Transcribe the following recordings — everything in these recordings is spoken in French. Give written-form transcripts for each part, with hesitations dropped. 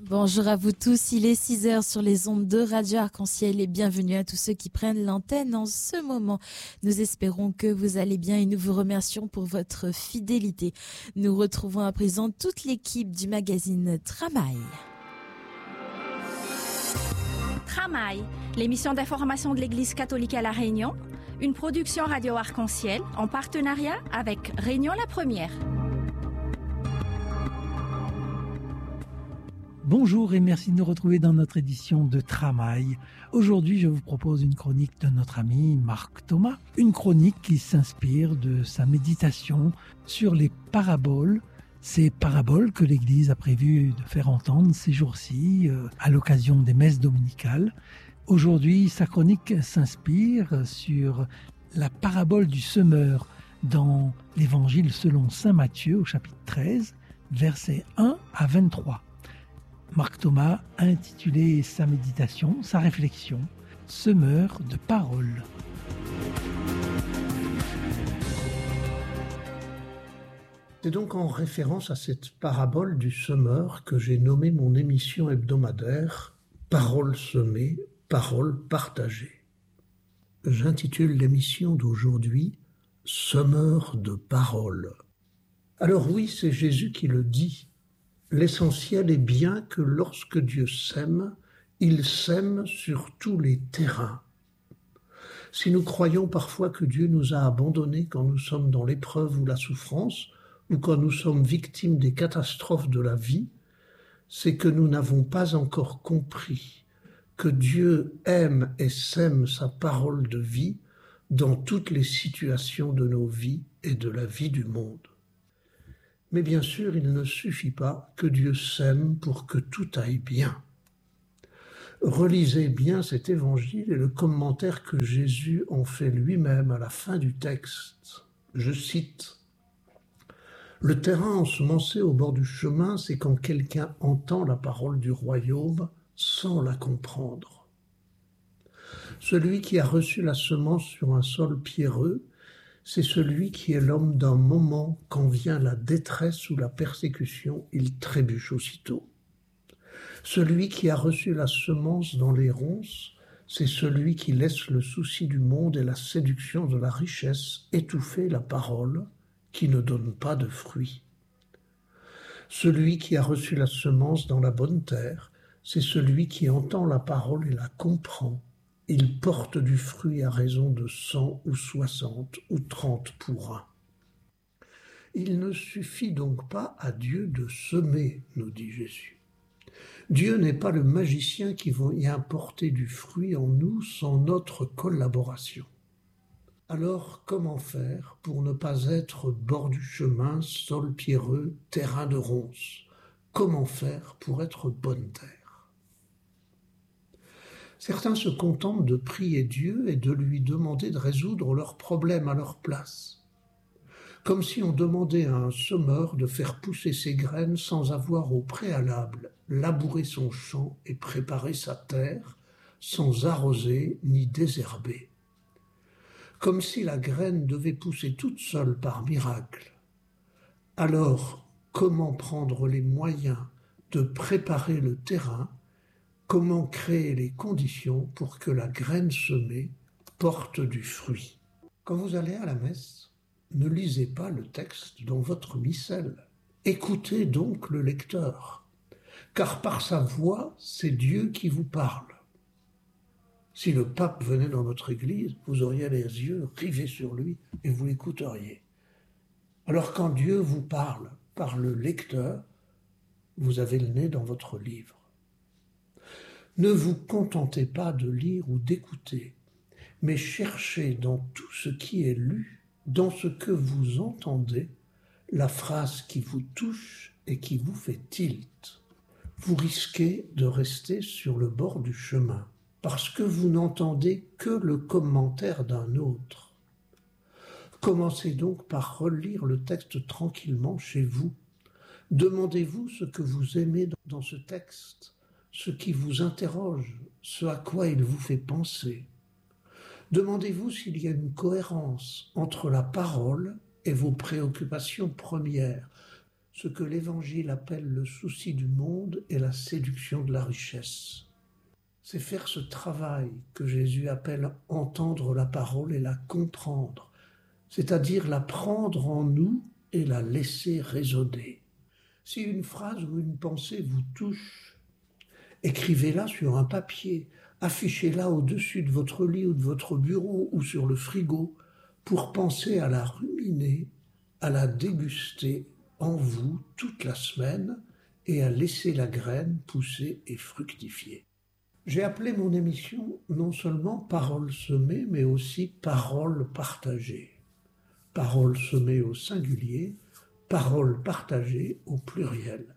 Bonjour à vous tous, il est 6 heures sur les ondes de Radio Arc-en-Ciel et bienvenue à tous ceux qui prennent l'antenne en ce moment. Nous espérons que vous allez bien et nous vous remercions pour votre fidélité. Nous retrouvons à présent toute l'équipe du magazine Tramail. Tramail, l'émission d'information de l'Église catholique à La Réunion, une production Radio Arc-en-Ciel en partenariat avec Réunion la Première. Bonjour et merci de nous retrouver dans notre édition de Tramail. Aujourd'hui, je vous propose une chronique de notre ami Marc Thomas. Une chronique qui s'inspire de sa méditation sur les paraboles. Ces paraboles que l'Église a prévu de faire entendre ces jours-ci à l'occasion des messes dominicales. Aujourd'hui, sa chronique s'inspire sur la parabole du semeur dans l'Évangile selon saint Matthieu au chapitre 13, versets 1 à 23. Marc Thomas a intitulé sa méditation, sa réflexion, « Semeur de paroles ». C'est donc en référence à cette parabole du semeur que j'ai nommé mon émission hebdomadaire « Paroles semées, paroles partagées ». J'intitule l'émission d'aujourd'hui « Semeur de paroles ». Alors oui, c'est Jésus qui le dit. L'essentiel est bien que lorsque Dieu sème, il sème sur tous les terrains. Si nous croyons parfois que Dieu nous a abandonnés quand nous sommes dans l'épreuve ou la souffrance, ou quand nous sommes victimes des catastrophes de la vie, c'est que nous n'avons pas encore compris que Dieu aime et sème sa parole de vie dans toutes les situations de nos vies et de la vie du monde. Mais bien sûr, il ne suffit pas que Dieu sème pour que tout aille bien. Relisez bien cet évangile et le commentaire que Jésus en fait lui-même à la fin du texte. Je cite « Le terrain ensemencé au bord du chemin, c'est quand quelqu'un entend la parole du royaume sans la comprendre. Celui qui a reçu la semence sur un sol pierreux, c'est celui qui est l'homme d'un moment, quand vient la détresse ou la persécution, il trébuche aussitôt. Celui qui a reçu la semence dans les ronces, c'est celui qui laisse le souci du monde et la séduction de la richesse étouffer la parole, qui ne donne pas de fruits. Celui qui a reçu la semence dans la bonne terre, c'est celui qui entend la parole et la comprend. Il porte du fruit à raison de 100 ou 60 ou 30 pour un. Il ne suffit donc pas à Dieu de semer, nous dit Jésus. Dieu n'est pas le magicien qui va y apporter du fruit en nous sans notre collaboration. Alors, comment faire pour ne pas être bord du chemin, sol pierreux, terrain de ronces? Comment faire pour être bonne terre? Certains se contentent de prier Dieu et de lui demander de résoudre leurs problèmes à leur place. Comme si on demandait à un semeur de faire pousser ses graines sans avoir au préalable labouré son champ et préparé sa terre, sans arroser ni désherber. Comme si la graine devait pousser toute seule par miracle. Alors, comment prendre les moyens de préparer le terrain? Comment créer les conditions pour que la graine semée porte du fruit? Quand vous allez à la messe, ne lisez pas le texte dans votre missel. Écoutez donc le lecteur, car par sa voix, c'est Dieu qui vous parle. Si le pape venait dans votre église, vous auriez les yeux rivés sur lui et vous l'écouteriez. Alors quand Dieu vous parle par le lecteur, vous avez le nez dans votre livre. Ne vous contentez pas de lire ou d'écouter, mais cherchez dans tout ce qui est lu, dans ce que vous entendez, la phrase qui vous touche et qui vous fait tilt. Vous risquez de rester sur le bord du chemin, parce que vous n'entendez que le commentaire d'un autre. Commencez donc par relire le texte tranquillement chez vous. Demandez-vous ce que vous aimez dans ce texte, ce qui vous interroge, ce à quoi il vous fait penser. Demandez-vous s'il y a une cohérence entre la parole et vos préoccupations premières. ce que l'Évangile appelle le souci du monde et la séduction de la richesse. C'est faire ce travail que Jésus appelle entendre la parole et la comprendre, c'est-à-dire la prendre en nous et la laisser résonner. Si une phrase ou une pensée vous touche, écrivez-la sur un papier, affichez-la au-dessus de votre lit ou de votre bureau ou sur le frigo pour penser à la ruminer, à la déguster en vous toute la semaine et à laisser la graine pousser et fructifier. J'ai appelé mon émission non seulement Paroles semées, mais aussi Paroles partagées. Paroles semées au singulier, paroles partagées au pluriel.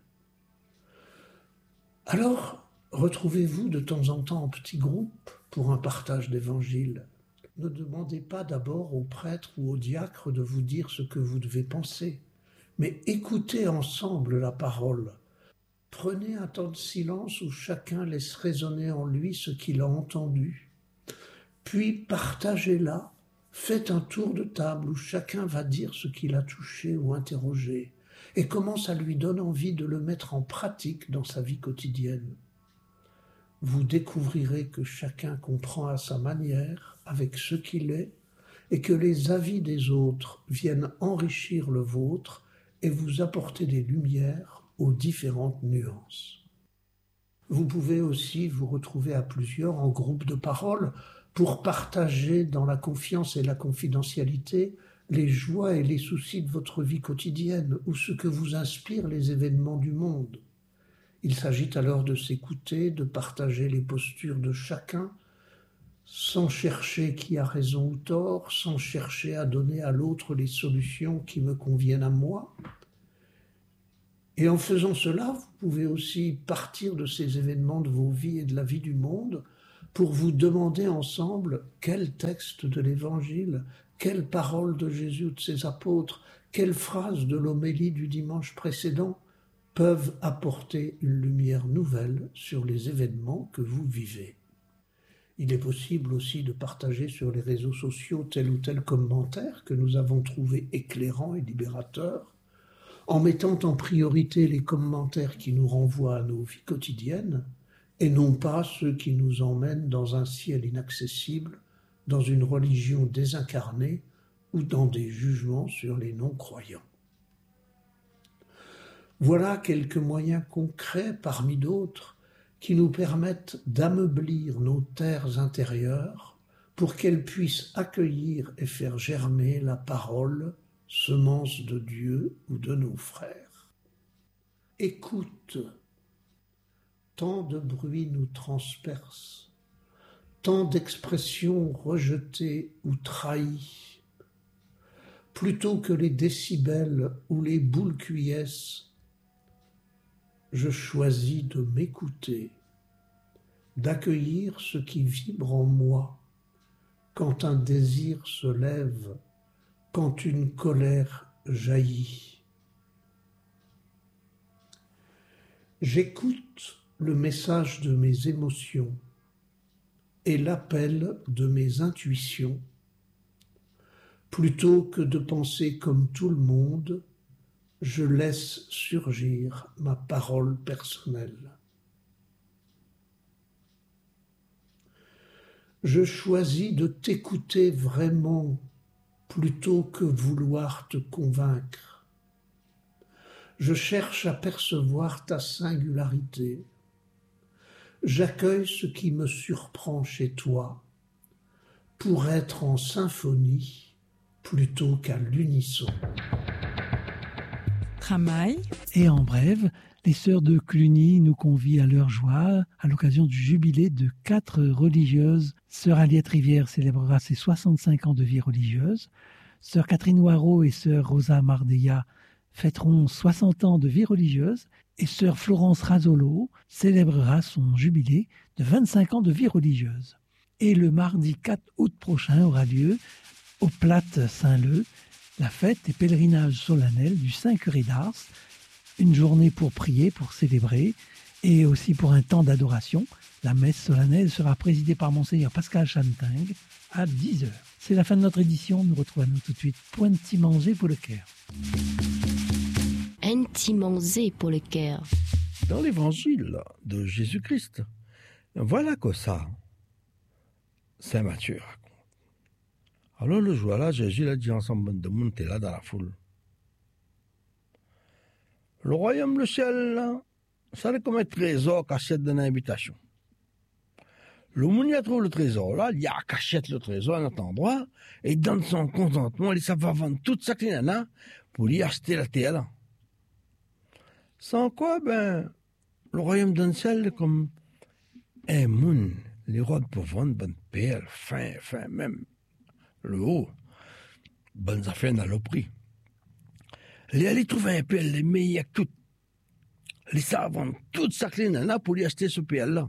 Alors, retrouvez-vous de temps en temps en petits groupes pour un partage d'évangile. Ne demandez pas d'abord au prêtre ou au diacre de vous dire ce que vous devez penser, mais écoutez ensemble la parole. Prenez un temps de silence où chacun laisse résonner en lui ce qu'il a entendu. Puis partagez-la, faites un tour de table où chacun va dire ce qu'il a touché ou interrogé et comment ça lui donne envie de le mettre en pratique dans sa vie quotidienne. Vous découvrirez que chacun comprend à sa manière, avec ce qu'il est, et que les avis des autres viennent enrichir le vôtre et vous apporter des lumières aux différentes nuances. Vous pouvez aussi vous retrouver à plusieurs en groupe de parole pour partager dans la confiance et la confidentialité les joies et les soucis de votre vie quotidienne ou ce que vous inspirent les événements du monde. Il s'agit alors de s'écouter, de partager les postures de chacun, sans chercher qui a raison ou tort, sans chercher à donner à l'autre les solutions qui me conviennent à moi. Et en faisant cela, vous pouvez aussi partir de ces événements de vos vies et de la vie du monde pour vous demander ensemble quel texte de l'Évangile, quelle parole de Jésus ou de ses apôtres, quelle phrase de l'homélie du dimanche précédent peuvent apporter une lumière nouvelle sur les événements que vous vivez. Il est possible aussi de partager sur les réseaux sociaux tel ou tel commentaire que nous avons trouvé éclairant et libérateur, en mettant en priorité les commentaires qui nous renvoient à nos vies quotidiennes et non pas ceux qui nous emmènent dans un ciel inaccessible, dans une religion désincarnée ou dans des jugements sur les non-croyants. Voilà quelques moyens concrets parmi d'autres qui nous permettent d'ameublir nos terres intérieures pour qu'elles puissent accueillir et faire germer la parole, semence de Dieu ou de nos frères. Écoute, tant de bruit nous transperce, tant d'expressions rejetées ou trahies. Plutôt que les décibels ou les boules cuillesses, je choisis de m'écouter, d'accueillir ce qui vibre en moi quand un désir se lève, quand une colère jaillit. J'écoute le message de mes émotions et l'appel de mes intuitions, plutôt que de penser comme tout le monde, je laisse surgir ma parole personnelle. Je choisis de t'écouter vraiment plutôt que vouloir te convaincre. Je cherche à percevoir ta singularité. J'accueille ce qui me surprend chez toi pour être en symphonie plutôt qu'à l'unisson. Tramail. Et en brève, les sœurs de Cluny nous convient à leur joie à l'occasion du jubilé de 4 religieuses. Sœur Aliette Rivière célébrera ses 65 ans de vie religieuse. Sœur Catherine Noirot et sœur Rosa Mardeya fêteront 60 ans de vie religieuse. Et sœur Florence Razolo célébrera son jubilé de 25 ans de vie religieuse. Et le mardi 4 août prochain aura lieu, au Plates Saint-Leu, la fête et pèlerinage solennel du Saint-Curé d'Ars, une journée pour prier, pour célébrer, et aussi pour un temps d'adoration. La messe solennelle sera présidée par Monseigneur Pascal Chanting à 10h. C'est la fin de notre édition. Nous retrouvons tout de suite Pointy Manger pour le Caire. petit manger pour le cœur. Dans l'évangile de Jésus-Christ, voilà que ça, Saint Matthieu raconte. Alors le jour-là, Jésus a dit ensemble de monde, t'es là dans la foule. Le royaume, le ciel, là, ça c'est comme un trésor caché dans l'invitation. Le monde y a trouvé le trésor là, il y a cachette le trésor à notre endroit, et dans son contentement, il va vendre toute sa clinana pour y acheter la terre là. Sans quoi, le royaume d'un ciel comme un monde, les rois pour vendre bonnes perles, fin, même le haut, bonnes affaires dans le prix. Les aller trouver un perle, les meilleurs que tout. Les savent vendre toute sa clinana pour y acheter ce perle là.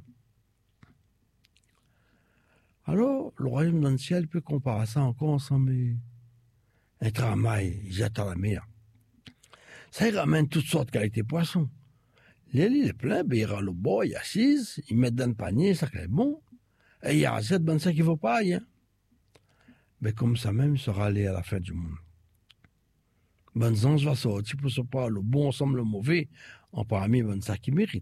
Alors, le royaume d'un ciel peut comparer ça encore ensemble. Un travail, il jette à la mer. Ça, il ramène toutes sortes de qualités de poissons. L'île, il est plein, il ira le bord, il assise, il met dans le panier, ça c'est bon. Et il y a assez de ça qui ne vaut pas, hein. Mais comme ça même sera allé à la fin du monde. Bonnes anges va sortir pour se pas le bon ensemble le mauvais, en parmi bonnes ça qui mérite.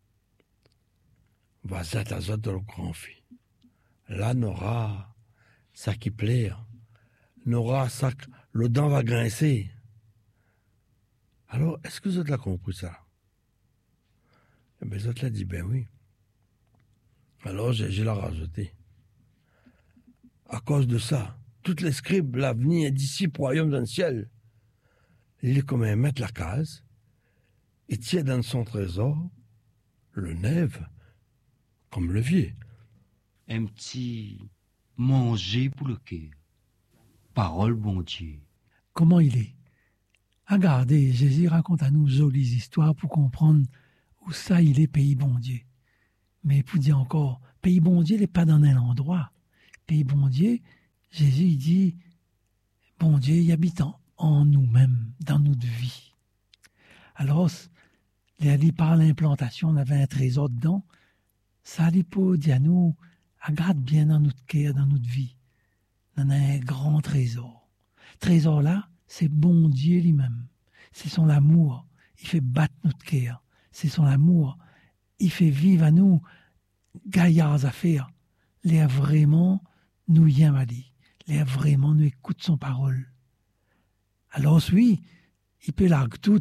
Va zat à zat de le grand fait. Là, n'aura ça qui plaît, n'aura ça que le dent va grincer. Alors, est-ce que vous avez compris ça? Eh bien, vous avez dit, ben oui. Alors, j'ai la rajouté. À cause de ça, toutes les scribes, l'avenir d'ici, royaume dans le ciel, il est comme un maître la case, et tient dans son trésor le nève comme levier. Un petit manger pour le cœur. Parole bon Dieu. Comment il est? Regardez, Jésus raconte à nous jolies histoires pour comprendre où ça il est pays bon Dieu. Mais pour dire encore, pays bon Dieu n'est pas dans un endroit. Pays bon Dieu, Jésus il dit, bon Dieu il habite en nous-mêmes, dans notre vie. Alors, il par l'implantation, on avait un trésor dedans. Ça allait pour dire à nous, regarde bien dans notre cœur, dans notre vie. On a un grand trésor. Trésor là, c'est bon Dieu lui-même. C'est son amour. Il fait battre notre cœur. C'est son amour. Il fait vivre à nous gaillards affaires. Les a vraiment nous y invadit. Les a vraiment nous écoute son parole. Alors oui, il peut larguer tout.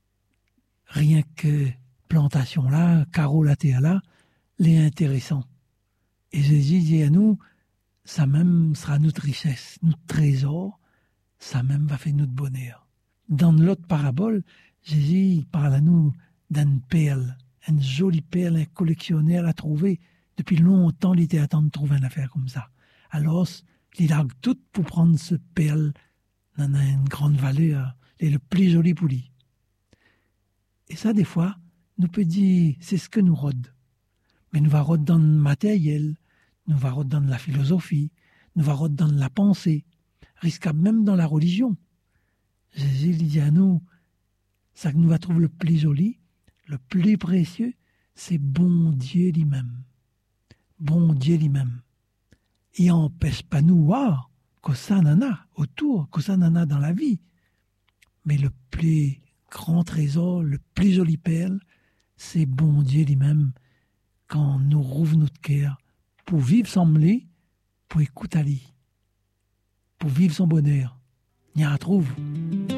Rien que plantation là, carreau la terre là, les intéressant. Et Jésus dit à nous, ça même sera notre richesse, notre trésor, ça même va faire notre bonheur. Dans l'autre parabole, Jésus parle à nous d'une perle, une jolie perle, un collectionneur a trouvé. Depuis longtemps, il était attendu de trouver une affaire comme ça. Alors, il largue tout pour prendre ce perle, dans une grande valeur, et le plus joli pour lui. Et ça, des fois, nous peut dire, c'est ce que nous rôde. Mais nous va rôder dans le matériel, nous va rôder dans la philosophie, nous va rôder dans la pensée, risquable même dans la religion. Jésus dit à nous, ça que nous va trouver le plus joli, le plus précieux, c'est bon Dieu lui-même. Bon Dieu lui-même. Il n'empêche pas nous voir que ça n'en a autour, que ça n'en a dans la vie. Mais le plus grand trésor, le plus joli perle, c'est bon Dieu lui-même quand nous rouvre notre cœur pour vivre sans mêler, pour écouter à lui, pour vivre son bonheur. Il y a trouve.